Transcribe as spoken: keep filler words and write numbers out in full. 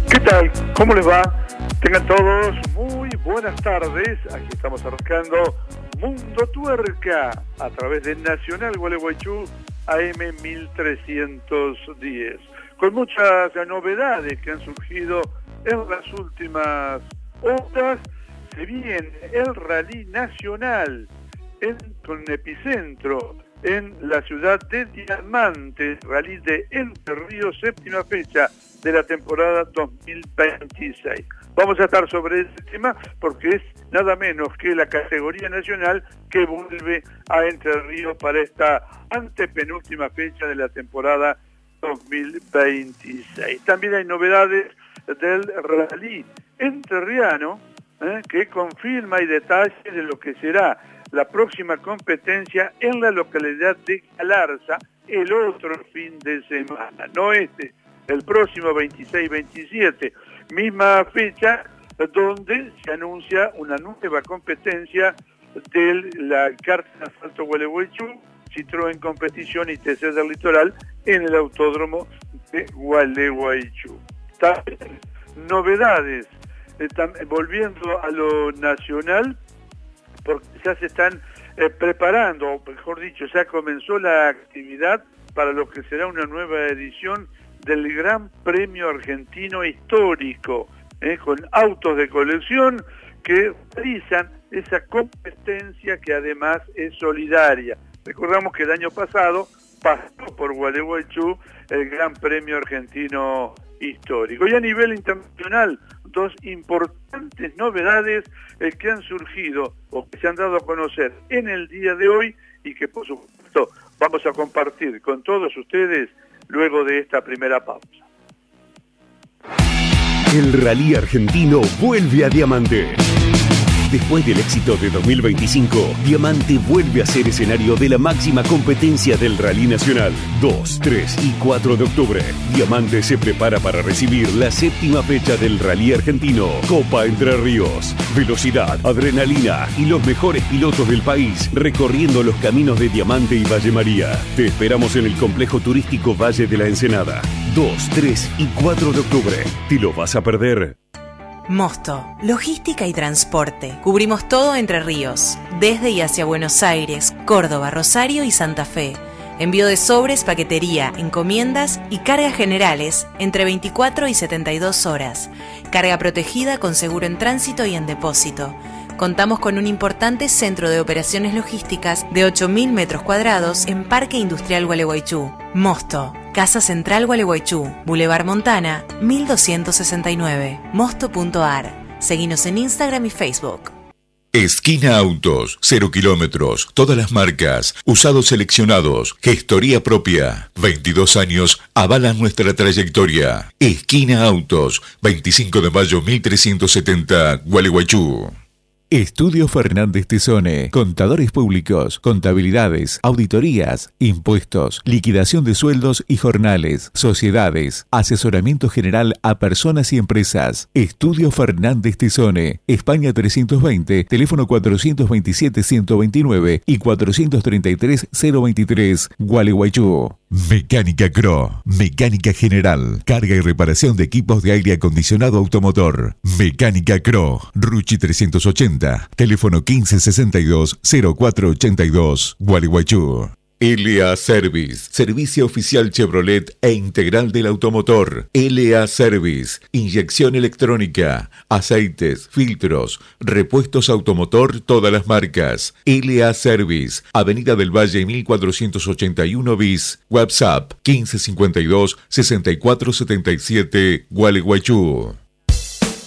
¿Qué tal? ¿Cómo les va? Tengan todos muy buenas tardes. Aquí estamos arrancando Mundo Tuerca a través de Nacional Gualeguaychú A M mil trescientos diez. Con muchas novedades que han surgido en las últimas horas. Se viene el Rally Nacional en, con epicentro en la ciudad de Diamante, Rally de Entre Ríos, séptima fecha de la temporada dos mil veintiséis. Vamos a estar sobre ese tema porque es nada menos que la categoría nacional que vuelve a Entre Ríos para esta antepenúltima fecha de la temporada dos mil veintiséis. También hay novedades del Rally entrerriano, ¿eh? que confirma y detalle de lo que será la próxima competencia en la localidad de Galarza el otro fin de semana, no este, el próximo veintiséis veintisiete, misma fecha donde se anuncia una nueva competencia de la Karting Asfalto Gualeguaychú, Citroën Competición y T C del Litoral en el Autódromo de Gualeguaychú. También novedades, eh, tam, volviendo a lo nacional, porque ya se están eh, preparando, o mejor dicho, ya comenzó la actividad para lo que será una nueva edición del Gran Premio Argentino Histórico, eh, con autos de colección que realizan esa competencia que además es solidaria. Recordamos que el año pasado pasó por Gualeguaychú el Gran Premio Argentino Histórico. Y a nivel internacional, dos importantes novedades eh, que han surgido o que se han dado a conocer en el día de hoy y que por supuesto vamos a compartir con todos ustedes luego de esta primera pausa. El Rally Argentino vuelve a Diamante. Después del éxito de dos mil veinticinco, Diamante vuelve a ser escenario de la máxima competencia del Rally Nacional. dos, tres y cuatro de octubre, Diamante se prepara para recibir la séptima fecha del Rally Argentino, Copa Entre Ríos. Velocidad, adrenalina y los mejores pilotos del país recorriendo los caminos de Diamante y Valle María. Te esperamos en el complejo turístico Valle de la Ensenada. dos, tres y cuatro de octubre. ¿Te lo vas a perder? Mosto, logística y transporte. Cubrimos todo Entre Ríos, desde y hacia Buenos Aires, Córdoba, Rosario y Santa Fe. Envío de sobres, paquetería, encomiendas y cargas generales entre veinticuatro y setenta y dos horas. Carga protegida con seguro en tránsito y en depósito. Contamos con un importante centro de operaciones logísticas de ocho mil metros cuadrados en Parque Industrial Gualeguaychú. Mosto, Casa Central Gualeguaychú, Boulevard Montana, mil doscientos sesenta y nueve, mosto punto ar. Seguinos en Instagram y Facebook. Esquina Autos, cero kilómetros, todas las marcas, usados seleccionados, gestoría propia, veintidós años avalan nuestra trayectoria. Esquina Autos, veinticinco de mayo mil trescientos setenta, Gualeguaychú. Estudio Fernández Tesone, contadores públicos, contabilidades, auditorías, impuestos, liquidación de sueldos y jornales, sociedades, asesoramiento general a personas y empresas. Estudio Fernández Tesone, España trescientos veinte, teléfono cuatrocientos veintisiete ciento veintinueve y cuatrocientos treinta y tres cero veintitrés, Gualeguaychú. Mecánica Cro, mecánica general, carga y reparación de equipos de aire acondicionado automotor. Mecánica Cro, Ruchi trescientos ochenta, teléfono quince sesenta y dos cero cuatro ochenta y dos, Gualeguaychú. L A Service, servicio oficial Chevrolet e integral del automotor. L A Service, inyección electrónica, aceites, filtros, repuestos automotor, todas las marcas. L A Service, Avenida del Valle mil cuatrocientos ochenta y uno bis, WhatsApp quince cincuenta y dos sesenta y cuatro setenta y siete, Gualeguaychú.